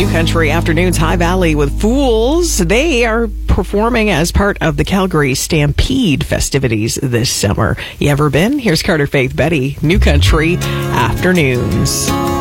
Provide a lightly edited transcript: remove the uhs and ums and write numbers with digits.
New Country Afternoons, High Valley with Fools. They are performing as part of the Calgary Stampede festivities this summer. You ever been? Here's Carter Faith Betty, New Country Afternoons.